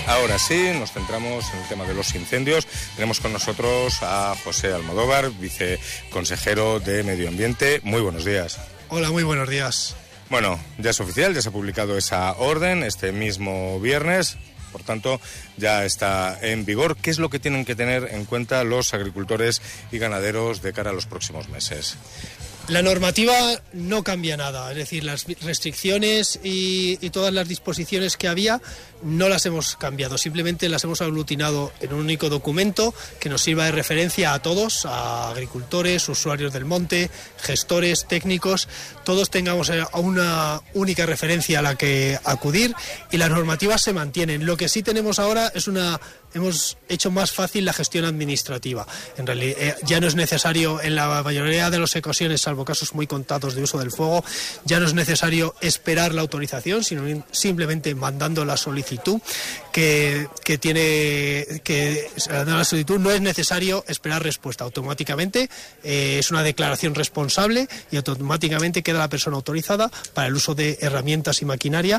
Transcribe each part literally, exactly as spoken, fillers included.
Ahora sí, nos centramos en el tema de los incendios. Tenemos con nosotros a José Almodóvar, viceconsejero de Medio Ambiente. Muy buenos días. Hola, muy buenos días. Bueno, ya es oficial, ya se ha publicado esa orden este mismo viernes. Por tanto, ya está en vigor. ¿Qué es lo que tienen que tener en cuenta los agricultores y ganaderos de cara a los próximos meses? La normativa no cambia nada, es decir, las restricciones y, y todas las disposiciones que había no las hemos cambiado, simplemente las hemos aglutinado en un único documento que nos sirva de referencia a todos, a agricultores, usuarios del monte, gestores, técnicos, todos tengamos una única referencia a la que acudir y las normativas se mantienen. Lo que sí tenemos ahora es una... Hemos hecho más fácil la gestión administrativa. En realidad, eh, ya no es necesario, en la mayoría de las ocasiones, salvo casos muy contados de uso del fuego, ya no es necesario esperar la autorización, sino simplemente mandando la solicitud que, que tiene que la solicitud no es necesario esperar respuesta. Automáticamente eh, es una declaración responsable y automáticamente queda la persona autorizada para el uso de herramientas y maquinaria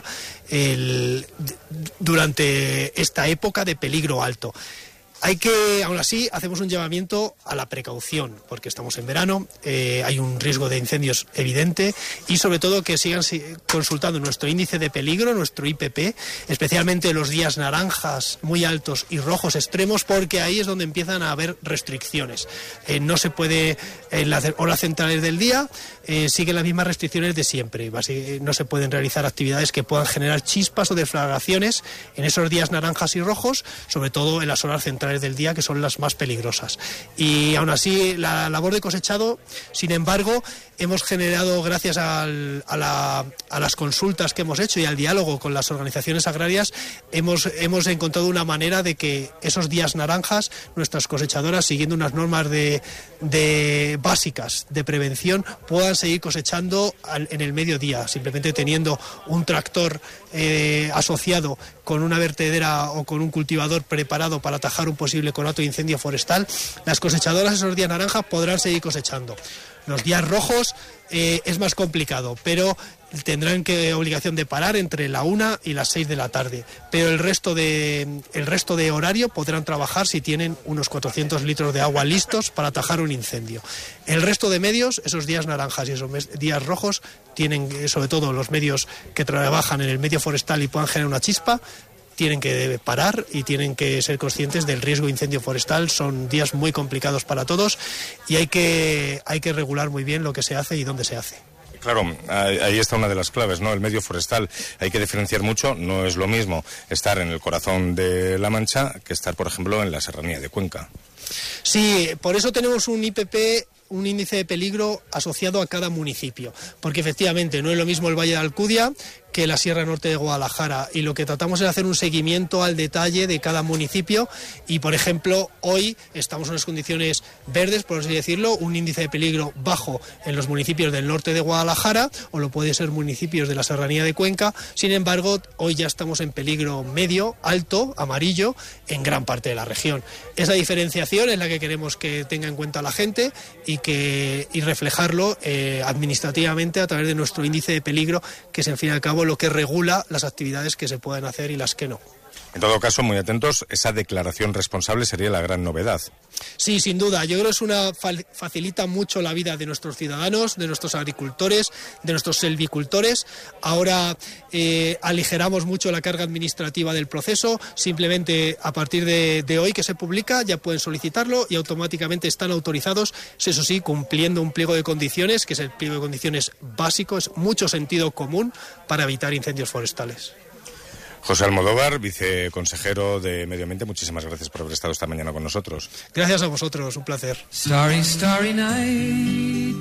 el, durante esta época de peligro alto. Hay que, aún así, hacemos un llamamiento a la precaución, porque estamos en verano, eh, hay un riesgo de incendios evidente y sobre todo que sigan consultando nuestro índice de peligro, nuestro I P P, especialmente los días naranjas muy altos y rojos extremos, porque ahí es donde empiezan a haber restricciones. Eh, no se puede, en las horas centrales del día, eh, siguen las mismas restricciones de siempre. No se pueden realizar actividades que puedan generar chispas o deflagraciones en esos días naranjas y rojos, sobre todo en las horas centrales del día, que son las más peligrosas. Y aún así, la labor de cosechado, sin embargo, hemos generado, gracias al, a, la, a las consultas que hemos hecho y al diálogo con las organizaciones agrarias, hemos, hemos encontrado una manera de que esos días naranjas, nuestras cosechadoras, siguiendo unas normas de, de básicas de prevención, puedan seguir cosechando al, en el mediodía, simplemente teniendo un tractor eh, asociado con una vertedera o con un cultivador preparado para atajar un posible conato de incendio forestal. Las cosechadoras esos días naranjas podrán seguir cosechando. Los días rojos eh, es más complicado, pero tendrán que obligación de parar entre la una y las seis de la tarde. Pero el resto de el resto de horario podrán trabajar si tienen unos cuatrocientos litros de agua listos para atajar un incendio. El resto de medios, esos días naranjas y esos días rojos, tienen, sobre todo los medios que trabajan en el medio forestal y puedan generar una chispa, tienen que parar y tienen que ser conscientes del riesgo de incendio forestal. Son días muy complicados para todos y hay que, hay que regular muy bien lo que se hace y dónde se hace. Claro, ahí está una de las claves, ¿no? El medio forestal hay que diferenciar mucho. No es lo mismo estar en el corazón de La Mancha que estar, por ejemplo, en la serranía de Cuenca. Sí, por eso tenemos un I P P, un índice de peligro asociado a cada municipio, porque efectivamente no es lo mismo el Valle de Alcudia que la Sierra Norte de Guadalajara, y lo que tratamos es hacer un seguimiento al detalle de cada municipio y, por ejemplo, hoy estamos en unas condiciones verdes, por así decirlo, un índice de peligro bajo en los municipios del norte de Guadalajara, o lo puede ser municipios de la Serranía de Cuenca. Sin embargo, hoy ya estamos en peligro medio, alto, amarillo, en gran parte de la región. Esa diferenciación es la que queremos que tenga en cuenta la gente y, que, y reflejarlo eh, administrativamente a través de nuestro índice de peligro, que es, en fin y al cabo, lo que regula las actividades que se pueden hacer y las que no. En todo caso, muy atentos, esa declaración responsable sería la gran novedad. Sí, sin duda. Yo creo que es una facilita mucho la vida de nuestros ciudadanos, de nuestros agricultores, de nuestros selvicultores. Ahora eh, aligeramos mucho la carga administrativa del proceso. Simplemente a partir de, de hoy que se publica ya pueden solicitarlo y automáticamente están autorizados, eso sí, cumpliendo un pliego de condiciones, que es el pliego de condiciones básico, es mucho sentido común para evitar incendios forestales. José Almodóvar, viceconsejero de Medio Ambiente, muchísimas gracias por haber estado esta mañana con nosotros. Gracias a vosotros, un placer. Starry, starry night.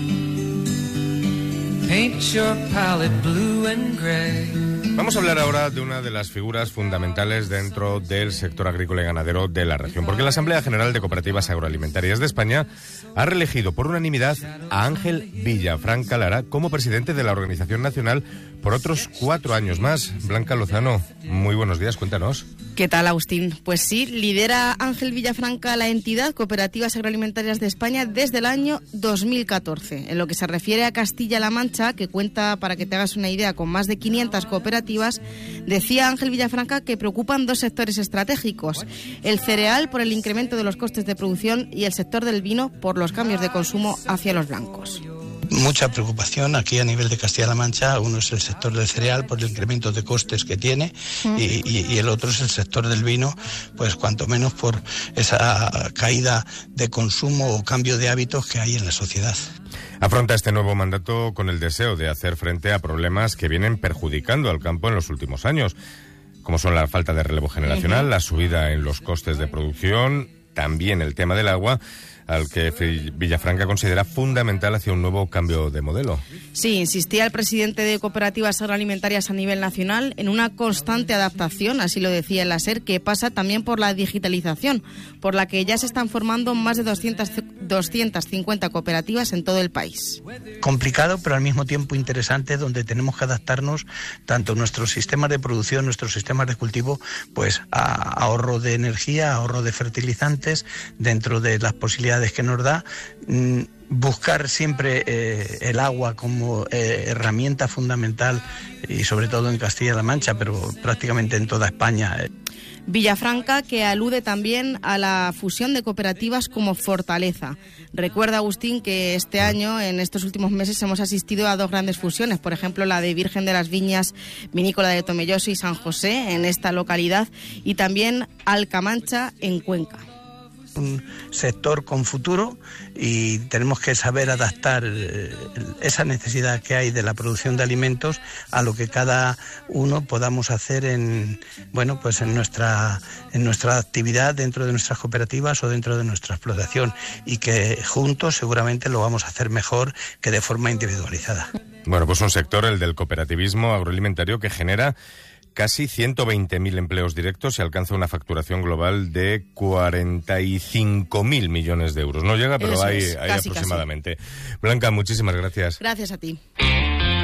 Paint your palette blue and gray. Vamos a hablar ahora de una de las figuras fundamentales dentro del sector agrícola y ganadero de la región, porque la Asamblea General de Cooperativas Agroalimentarias de España ha reelegido por unanimidad a Ángel Villafranca Lara como presidente de la Organización Nacional por otros cuatro años más. Blanca Lozano, muy buenos días, cuéntanos. ¿Qué tal, Agustín? Pues sí, lidera Ángel Villafranca la entidad Cooperativas Agroalimentarias de España desde el año dos mil catorce. En lo que se refiere a Castilla-La Mancha, que cuenta, para que te hagas una idea, con más de quinientas cooperativas, cooperativas, decía Ángel Villafranca que preocupan dos sectores estratégicos: el cereal por el incremento de los costes de producción y el sector del vino por los cambios de consumo hacia los blancos. Mucha preocupación aquí a nivel de Castilla-La Mancha. Uno es el sector del cereal por el incremento de costes que tiene mm. y, y, y el otro es el sector del vino, pues cuanto menos por esa caída de consumo o cambio de hábitos que hay en la sociedad. Afronta este nuevo mandato con el deseo de hacer frente a problemas que vienen perjudicando al campo en los últimos años, como son la falta de relevo generacional, uh-huh. la subida en los costes de producción, también el tema del agua, al que Villafranca considera fundamental hacia un nuevo cambio de modelo. Sí, insistía el presidente de Cooperativas Agroalimentarias a nivel nacional en una constante adaptación, así lo decía el SER, que pasa también por la digitalización, por la que ya se están formando más de doscientas, doscientas cincuenta cooperativas en todo el país. Complicado, pero al mismo tiempo interesante, donde tenemos que adaptarnos tanto nuestros sistemas de producción, nuestros sistemas de cultivo, pues a ahorro de energía, ahorro de fertilizantes, dentro de las posibilidades que nos da, mmm, buscar siempre eh, el agua como eh, herramienta fundamental, y sobre todo en Castilla-La Mancha, pero prácticamente en toda España. Villafranca, que alude también a la fusión de cooperativas como fortaleza. Recuerda, Agustín, que este año, en estos últimos meses, hemos asistido a dos grandes fusiones, por ejemplo, la de Virgen de las Viñas Vinícola de Tomelloso y San José, en esta localidad, y también Alcamancha, en Cuenca. Un sector con futuro y tenemos que saber adaptar esa necesidad que hay de la producción de alimentos a lo que cada uno podamos hacer en bueno pues en nuestra en nuestra actividad dentro de nuestras cooperativas o dentro de nuestra explotación, y que juntos seguramente lo vamos a hacer mejor que de forma individualizada. Bueno, pues un sector, el del cooperativismo agroalimentario, que genera casi ciento veinte mil empleos directos y alcanza una facturación global de cuarenta y cinco mil millones de euros. No llega, pero Eso hay, es, hay casi, aproximadamente. Casi. Blanca, muchísimas gracias. Gracias a ti.